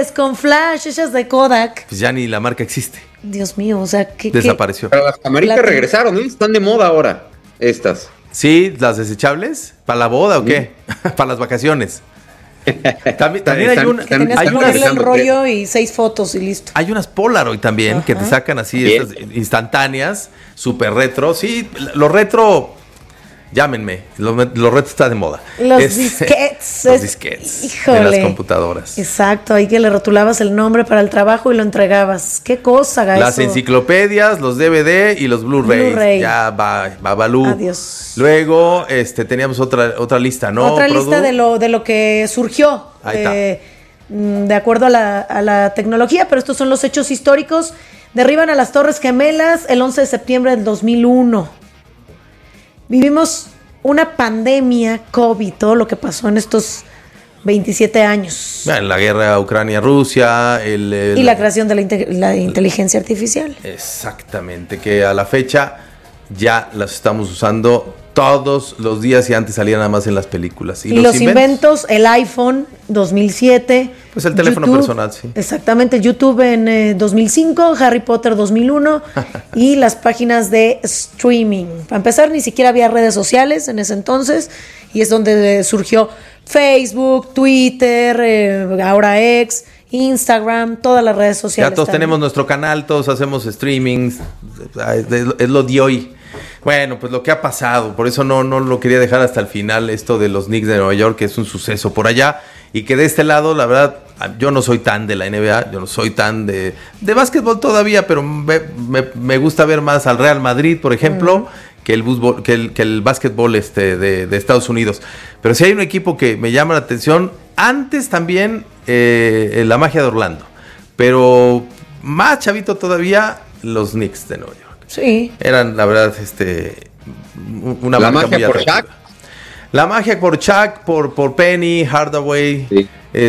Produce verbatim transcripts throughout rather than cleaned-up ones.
lentes con flash, hechas de Kodak. Pues ya ni la marca existe. Dios mío, o sea, que desapareció. Pero las camaritas La- regresaron, ¿no? Están de moda ahora, estas. Sí, las desechables, ¿para la boda o qué? Para las vacaciones. También, también hay, Están- una, que tenías Hay que hay, unas- ponerle el unas, rollo y seis fotos y listo. hay unas Polaroid también Ajá. que te sacan así Bien. estas instantáneas, súper retro. Sí, lo retro, llámenme, lo, lo retro está de moda. Los Es- disquets. Los es- disquets híjole. de las computadoras. Exacto, ahí que le rotulabas el nombre para el trabajo y lo entregabas. Qué cosa, Gaiso. Las enciclopedias, los D V D y los Blu-rays. Blu-ray. Ya va, va Balú. Adiós. Luego, este, teníamos otra, otra lista, ¿no? Otra Produ? lista de lo, de lo que surgió Ahí está. eh, mm, de acuerdo a la, a la tecnología, pero estos son los hechos históricos. Derriban a las Torres Gemelas el once de septiembre del dos mil uno. Vivimos una pandemia COVID, todo lo que pasó en estos veintisiete años. Bueno, la guerra Ucrania-Rusia, el, el- Y la creación de la, inte- la inteligencia artificial. Exactamente, que a la fecha ya las estamos usando todos los días y antes salían nada más en las películas. Y, los inventos, el iPhone dos mil siete. Pues el teléfono YouTube, personal, sí. Exactamente, YouTube en eh, dos mil cinco, Harry Potter dos mil uno y las páginas de streaming. Para empezar, ni siquiera había redes sociales en ese entonces y es donde eh, surgió Facebook, Twitter, eh, ahora X, Instagram, todas las redes sociales. Ya todos también. tenemos nuestro canal, todos hacemos streamings, es, es lo de hoy. Bueno, pues lo que ha pasado, por eso no, no lo quería dejar hasta el final, esto de los Knicks de Nueva York, que es un suceso por allá, y que de este lado, la verdad, yo no soy tan de la N B A, yo no soy tan de, de básquetbol todavía, pero me, me, me gusta ver más al Real Madrid, por ejemplo, mm. que el búsbol, que el, que el básquetbol este de, de Estados Unidos. Pero si hay un equipo que me llama la atención, antes también eh, la Magia de Orlando, pero más chavito todavía, los Knicks de Nueva York. Sí. Eran, la verdad, este una la marca magia muy por atractiva. Shaq. La magia por Shaq, por, por Penny, Hardaway. Sí.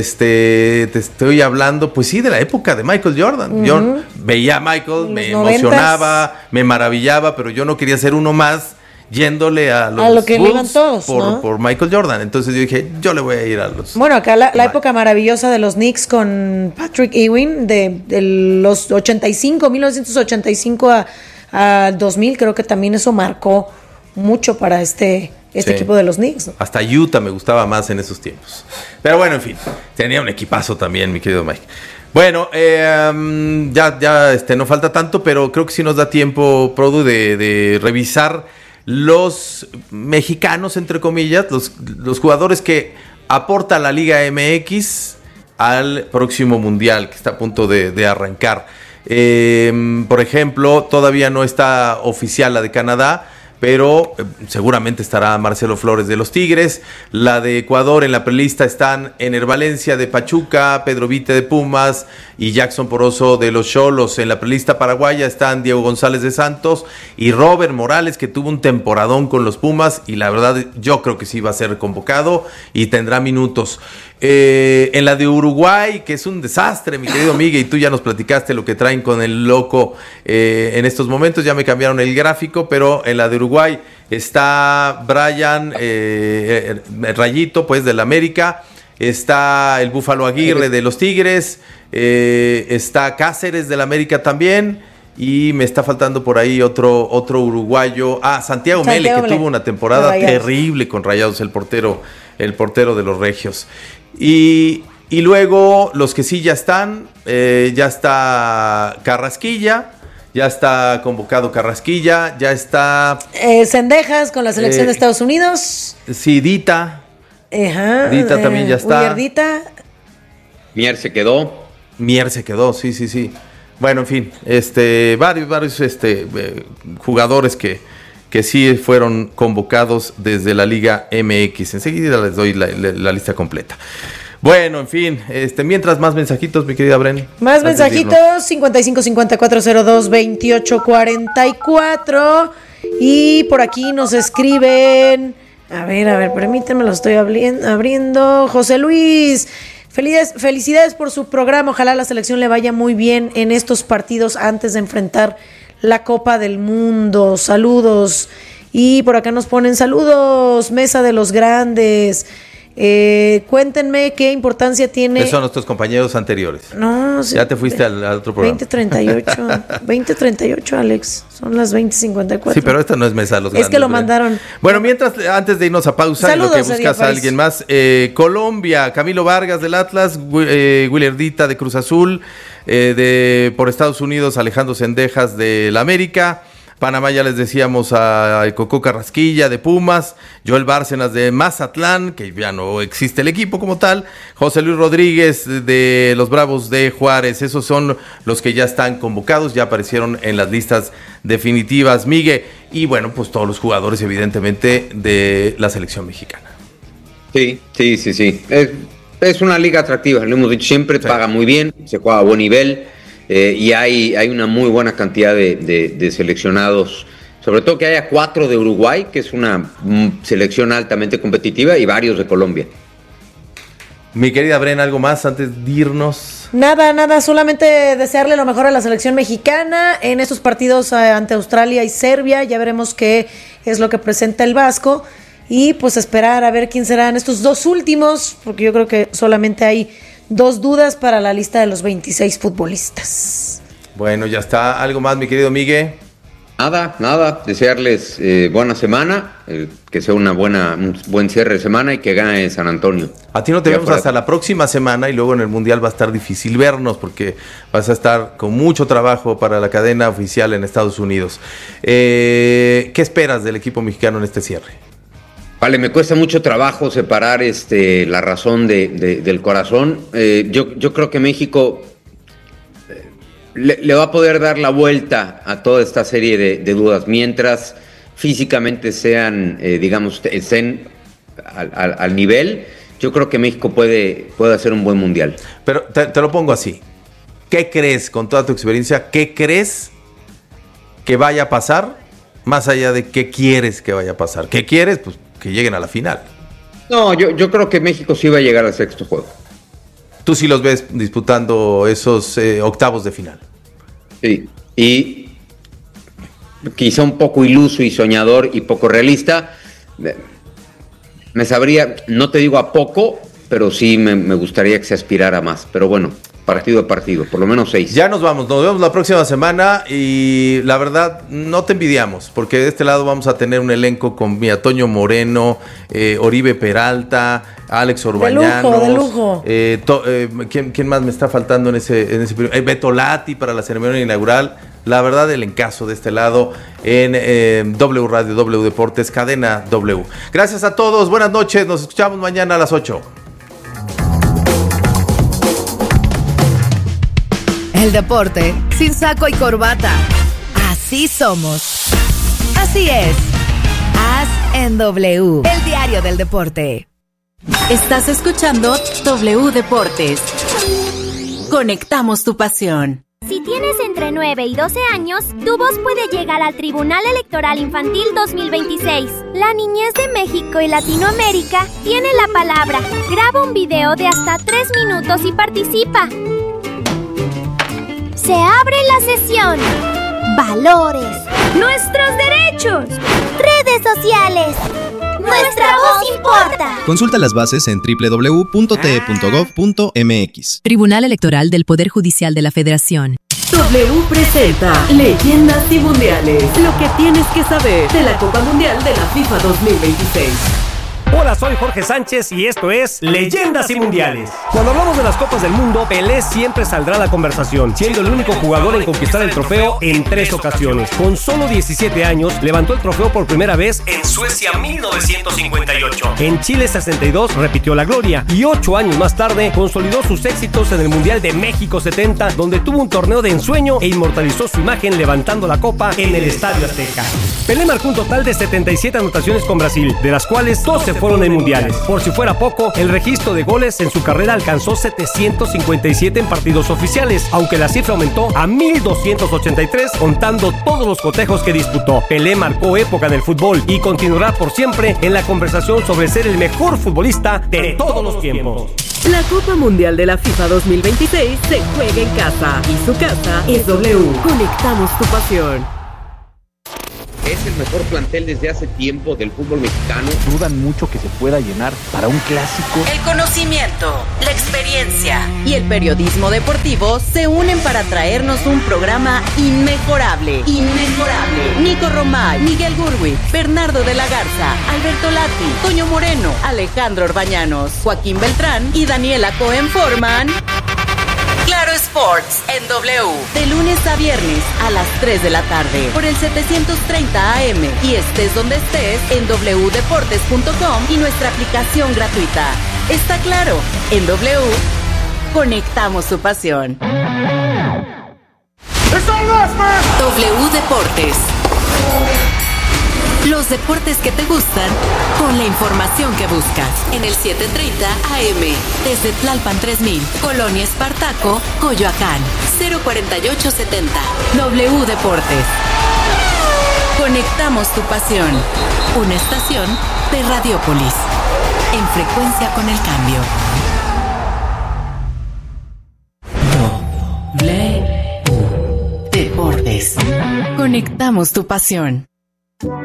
Este, te estoy hablando, pues sí, de la época de Michael Jordan. Uh-huh. Yo veía a Michael, en me noventas. emocionaba, me maravillaba, pero yo no quería ser uno más yéndole a los a lo que le iban Bulls todos, por, ¿no? por Michael Jordan. Entonces yo dije, yo le voy a ir a los... Bueno, acá la, la época maravillosa de los Knicks con Patrick Ewing, de, de los ochenta y cinco, mil novecientos ochenta y cinco a, a dos mil, creo que también eso marcó mucho para este, este Sí. equipo de los Knicks, ¿no? Hasta Utah me gustaba más en esos tiempos. Pero bueno, en fin, tenía un equipazo también, mi querido Mike. Bueno, eh, um, ya, ya este, no falta tanto, pero creo que sí nos da tiempo, Produ, de, de revisar los mexicanos, entre comillas, los, los jugadores que aporta la Liga M X al próximo Mundial, que está a punto de, de arrancar. Eh, por ejemplo, todavía no está oficial la de Canadá, pero eh, seguramente estará Marcelo Flores de los Tigres. La de Ecuador en la prelista están Ener Valencia de Pachuca, Pedro Vite de Pumas y Jackson Poroso de los Xolos. En la prelista paraguaya están Diego González de Santos y Robert Morales, que tuvo un temporadón con los Pumas y la verdad yo creo que sí va a ser convocado y tendrá minutos. Eh, en la de Uruguay, que es un desastre, mi querido Miguel, y tú ya nos platicaste lo que traen con el loco eh, en estos momentos, ya me cambiaron el gráfico, pero en la de Uruguay está Brian eh, eh, Rayito, pues del América, está el Búfalo Aguirre de los Tigres, eh, está Cáceres del América también, y me está faltando por ahí otro, otro uruguayo, ah, Santiago, Santiago Mele, que Mele, tuvo una temporada terrible con Rayados, el portero, el portero de los Regios. Y, y luego los que sí ya están, eh, ya está Carrasquilla, ya está convocado Carrasquilla, ya está Eh, Cendejas con la selección Eh, de Estados Unidos. Sidita, Ajá, Dita también ya está. Uyerdita. Mier se quedó. Mier se quedó, sí, sí, sí. Bueno, en fin, este, varios, varios este, eh, jugadores que, que sí fueron convocados desde la Liga M X. Enseguida les doy la, la, la lista completa. Bueno, en fin, este, mientras más mensajitos, mi querida Bren. Más antes de irnos. mensajitos, cincuenta y cinco cincuenta y cuatro cero dos veintiocho cuarenta y cuatro. Y por aquí nos escriben, a ver, a ver, permítanme, lo estoy abri- abriendo. José Luis, felicidades, felicidades por su programa, ojalá la selección le vaya muy bien en estos partidos antes de enfrentar la Copa del Mundo. Saludos. Y por acá nos ponen saludos, Mesa de los Grandes. Eh, cuéntenme qué importancia tiene. Esos son nuestros compañeros anteriores. No, sí, ya te fuiste al, al otro programa. veinte treinta y ocho veinte treinta y ocho, Alex. Son las veinte cincuenta y cuatro. Sí, pero esta no es mesa de los grandes. Es que lo mandaron. Bueno, mientras, antes de irnos a pausa, Saludos, en lo que buscas a alguien más, eh, Colombia, Camilo Vargas del Atlas, eh, Willardita de Cruz Azul, eh, de por Estados Unidos, Alejandro Cendejas del América. Panamá, ya les decíamos, a Coco Carrasquilla de Pumas, Joel Bárcenas de Mazatlán, que ya no existe el equipo como tal, José Luis Rodríguez de los Bravos de Juárez. Esos son los que ya están convocados, ya aparecieron en las listas definitivas, Miguel, y bueno, pues todos los jugadores evidentemente de la selección mexicana. Sí, sí, sí, sí. Es, es una liga atractiva, lo hemos dicho siempre, sí. Paga muy bien, se juega a buen nivel. Eh, y hay, hay una muy buena cantidad de, de, de seleccionados, sobre todo que haya cuatro de Uruguay, que es una mm, selección altamente competitiva, y varios de Colombia. Mi querida Brena, ¿algo más antes de irnos? Nada, nada, solamente desearle lo mejor a la selección mexicana en estos partidos eh, ante Australia y Serbia. Ya veremos qué es lo que presenta el Vasco y pues esperar a ver quién serán estos dos últimos, porque yo creo que solamente hay dos dudas para la lista de los veintiséis futbolistas. Bueno, ya está. ¿Algo más, mi querido Miguel? Nada, nada. Desearles eh, buena semana, eh, que sea una buena, un buen cierre de semana y que gane San Antonio. A ti no te vemos hasta la próxima semana y luego en el Mundial va a estar difícil vernos porque vas a estar con mucho trabajo para la cadena oficial en Estados Unidos. Eh, ¿Qué esperas del equipo mexicano en este cierre? Vale, me cuesta mucho trabajo separar este, la razón de, de, del corazón. Eh, yo, yo creo que México eh, le, le va a poder dar la vuelta a toda esta serie de, de dudas, mientras físicamente sean, eh, digamos, estén al, al, al nivel. Yo creo que México puede, puede hacer un buen mundial. Pero te, te lo pongo así. ¿Qué crees, con toda tu experiencia, qué crees que vaya a pasar, más allá de qué quieres que vaya a pasar? ¿Qué quieres? Pues que lleguen a la final. No, yo, yo creo que México sí va a llegar al sexto juego. Tú sí los ves disputando esos eh, octavos de final. Sí, y quizá un poco iluso y soñador y poco realista. Me sabría, no te digo a poco, pero sí me, me gustaría que se aspirara más. Pero bueno, partido a partido, por lo menos seis. Ya nos vamos, nos vemos la próxima semana y la verdad no te envidiamos, porque de este lado vamos a tener un elenco con Mia Toño Moreno, eh, Oribe Peralta, Alex Orbañanos. De lujo, de lujo. Eh, to, eh, ¿quién, ¿Quién más me está faltando en ese, en ese periodo? Eh, Beto Lati para la ceremonia inaugural. La verdad, el encaso de este lado en eh, W Radio, W Deportes, Cadena W. Gracias a todos, buenas noches, nos escuchamos mañana a las ocho. El deporte sin saco y corbata. Así somos. Así es. Haz en W, el diario del deporte. Estás escuchando W Deportes. Conectamos tu pasión. Si tienes entre nueve y doce años, tu voz puede llegar al Tribunal Electoral Infantil dos mil veintiséis. La niñez de México y Latinoamérica tiene la palabra. Graba un video de hasta tres minutos y participa. Se abre la sesión. Valores. Nuestros derechos. Redes sociales. Nuestra voz importa. Consulta las bases en doble u doble u doble u punto t e punto gov punto m x. Tribunal Electoral del Poder Judicial de la Federación. W presenta Leyendas y Mundiales. Lo que tienes que saber de la Copa Mundial de la FIFA dos mil veintiséis. Hola, soy Jorge Sánchez y esto es Leyendas y Mundiales. Cuando hablamos de las Copas del Mundo, Pelé siempre saldrá a la conversación, siendo el único jugador en conquistar el trofeo en tres ocasiones. Con solo diecisiete años, levantó el trofeo por primera vez en Suecia mil novecientos cincuenta y ocho. En Chile sesenta y dos repitió la gloria y ocho años más tarde consolidó sus éxitos en el Mundial de México setenta, donde tuvo un torneo de ensueño e inmortalizó su imagen levantando la copa en el Estadio Azteca. Pelé marcó un total de setenta y siete anotaciones con Brasil, de las cuales doce fueron en mundiales. Por si fuera poco, el registro de goles en su carrera alcanzó setecientos cincuenta y siete en partidos oficiales, aunque la cifra aumentó a mil doscientos ochenta y tres contando todos los cotejos que disputó. Pelé marcó época en el fútbol y continuará por siempre en la conversación sobre ser el mejor futbolista de todos los tiempos. La Copa Mundial de la FIFA dos mil veintiséis se juega en casa y su casa es W. Conectamos tu pasión. Es el mejor plantel desde hace tiempo del fútbol mexicano. Dudan mucho que se pueda llenar para un clásico. El conocimiento, la experiencia y el periodismo deportivo se unen para traernos un programa inmejorable. Inmejorable. Nico Romay, Miguel Gurwitz, Bernardo de la Garza, Alberto Lati, Toño Moreno, Alejandro Orbañanos, Joaquín Beltrán y Daniela Cohen forman Claro Sports en W, de lunes a viernes a las tres de la tarde por el setecientos treinta A M y estés donde estés en doble u deportes punto com y nuestra aplicación gratuita. Está claro, en W conectamos su pasión. W Deportes. Los deportes que te gustan con la información que buscas. En el setecientos treinta A M, desde Tlalpan tres mil, Colonia Espartaco, Coyoacán, cero cuarenta y ocho setenta. W Deportes. Conectamos tu pasión. Una estación de Radiopolis. En frecuencia con el cambio. W Deportes. Conectamos tu pasión.